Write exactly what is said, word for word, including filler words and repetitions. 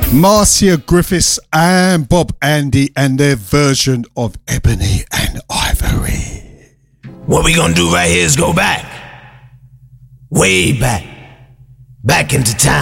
Marcia Griffiths and Bob Andy and their version of Ebony and Ivory. What we gonna do right here is go back. Way back. Back into time.